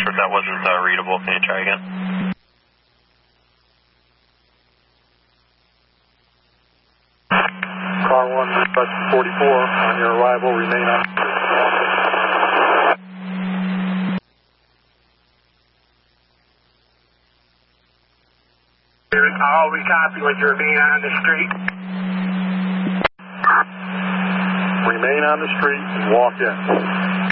sure if that wasn't readable. Can you try again? Car 1, bus 44, on your arrival, remain on the street. All we copy was remain on the street. Remain on the street and walk in.